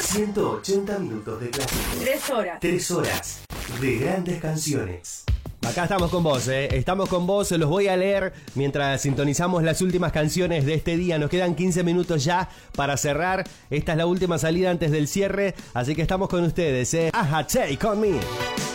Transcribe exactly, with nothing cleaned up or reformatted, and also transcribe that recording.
ciento ochenta minutos de clásico. Tres horas. Tres horas de grandes canciones. Acá estamos con vos, ¿eh? Estamos con vos, los voy a leer mientras sintonizamos las últimas canciones de este día. Nos quedan quince minutos ya para cerrar. Esta es la última salida antes del cierre, así que estamos con ustedes, ¿eh? Ajá, Take On Me.